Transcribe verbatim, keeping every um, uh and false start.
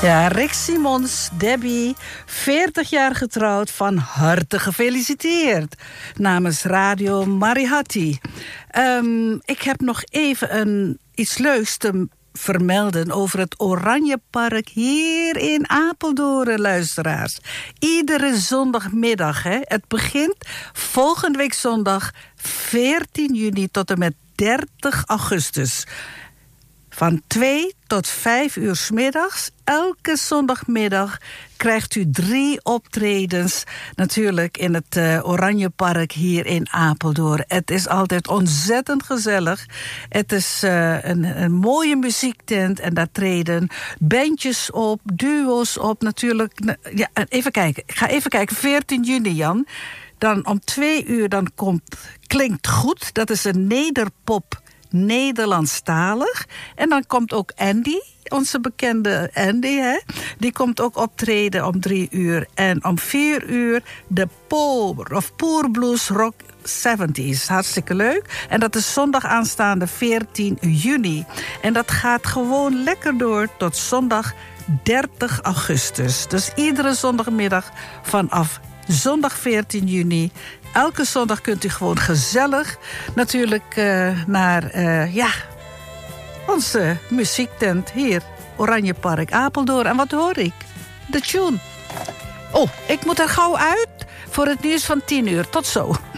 Ja, Rick Simons, Debbie, veertig jaar getrouwd, van harte gefeliciteerd. Namens Radio Marihati. Um, ik heb nog even een, iets leuks te vermelden over het Oranjepark hier in Apeldoorn, luisteraars. Iedere zondagmiddag, hè. Het begint volgende week zondag veertien juni tot en met dertig augustus. Van twee tot vijf uur 's middags, elke zondagmiddag, krijgt u drie optredens. Natuurlijk in het uh, Oranjepark hier in Apeldoorn. Het is altijd ontzettend gezellig. Het is uh, een, een mooie muziektent en daar treden bandjes op, duo's op. Natuurlijk, ja, even kijken. Ik ga even kijken, veertien juni, Jan. Dan om twee uur dan komt Klinkt Goed. Dat is een nederpop Nederlandstalig. En dan komt ook Andy, onze bekende Andy, hè? Die komt ook optreden om drie uur. En om vier uur de Poor of Poor Blues Rock zeventig. Hartstikke leuk. En dat is zondag aanstaande veertien juni. En dat gaat gewoon lekker door tot zondag dertig augustus. Dus iedere zondagmiddag vanaf zondag veertien juni... Elke zondag kunt u gewoon gezellig natuurlijk uh, naar uh, ja, onze muziektent hier, Oranjepark Apeldoorn. En wat hoor ik? De tune. Oh, ik moet er gauw uit voor het nieuws van tien uur. Tot zo.